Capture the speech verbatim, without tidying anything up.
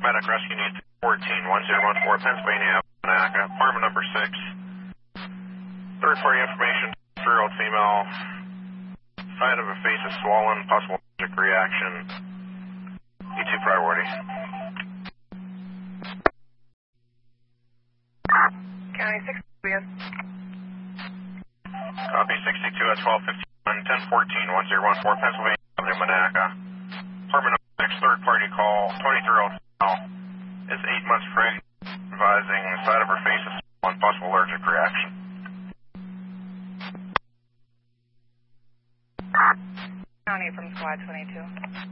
Medic Rescue Needs fourteen one zero one four, Pennsylvania Avenue, Monaca, apartment number six. Third party information, three-year-old female, side of a face is swollen, possible allergic reaction. E two priority. County six, yes. Copy sixty-two at twelve fifty-one, ten fourteen one zero one four, Pennsylvania Avenue, Monaca. Apartment number six, third party call, twenty-three-year-old female, is eight months pregnant, advising side of her face is swollen, possible allergic reaction. County from squad twenty-two.